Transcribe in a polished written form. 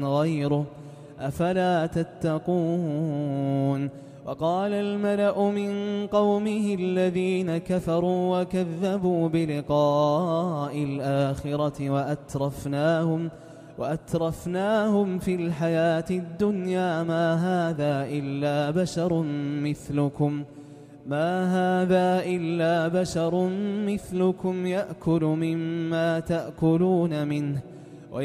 غيره أفلا تتقون. وقال الملأ من قومه الذين كفروا وكذبوا بلقاء الآخرة وأترفناهم في الحياة الدنيا ما هذا إلا بشر مثلكم يأكل مما تأكلون منه